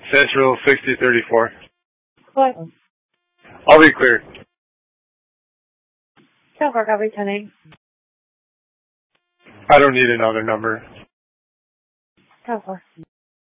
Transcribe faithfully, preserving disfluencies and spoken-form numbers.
Central sixty thirty-four. What? I'll be clear. ten four, copy, ten eight. I don't need another number. ten four.